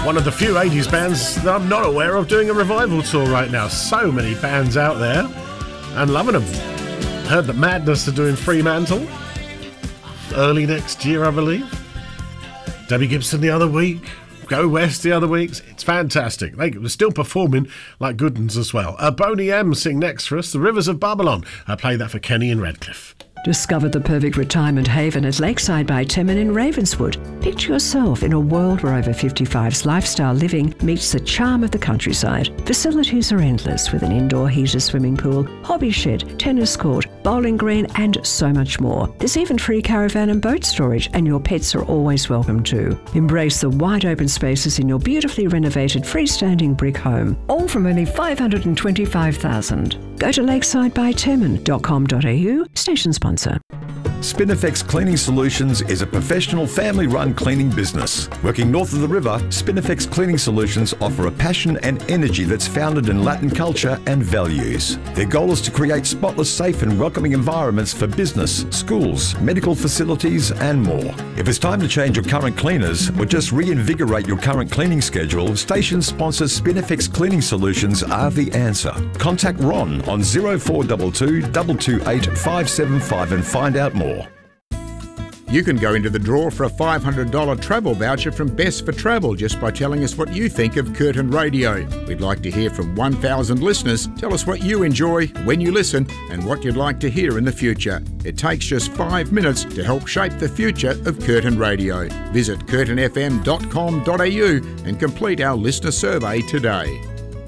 One of the few 80s bands that I'm not aware of doing a revival tour right now. So many bands out there and loving them. Heard that Madness are doing Fremantle early next year, I believe. Debbie Gibson the other week. Go West the other week. It's fantastic. They were still performing like good ones as well. Boney M sing next for us, The Rivers of Babylon. I play that for Kenny in Redcliffe. Discover the perfect retirement haven at Lakeside by Timon in Ravenswood. Picture yourself in a world where over 55's lifestyle living meets the charm of the countryside. Facilities are endless with an indoor heated swimming pool, hobby shed, tennis court, bowling green and so much more. There's even free caravan and boat storage and your pets are always welcome too. Embrace the wide open spaces in your beautifully renovated freestanding brick home. All from only $525,000. Go to lakesidebytemon.com.au, station sponsor. Spinifex Cleaning Solutions is a professional family-run cleaning business. Working north of the river, Spinifex Cleaning Solutions offer a passion and energy that's founded in Latin culture and values. Their goal is to create spotless, safe and welcoming environments for business, schools, medical facilities and more. If it's time to change your current cleaners or just reinvigorate your current cleaning schedule, station sponsors Spinifex Cleaning Solutions are the answer. Contact Ron on 0422 228 575 and find out more. You can go into the draw for a $500 travel voucher from Best for Travel just by telling us what you think of Curtin Radio. We'd like to hear from 1,000 listeners. Tell us what you enjoy, when you listen, and what you'd like to hear in the future. It takes just 5 minutes to help shape the future of Curtin Radio. Visit curtinfm.com.au and complete our listener survey today.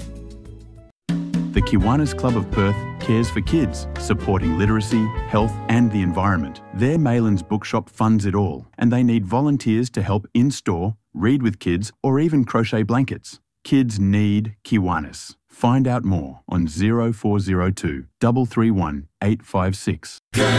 The Kiwanis Club of Perth cares for kids, supporting literacy, health and the environment. Their Malin's bookshop funds it all, and they need volunteers to help in-store, read with kids or even crochet blankets. Kids need Kiwanis. Find out more on 0402 331 856.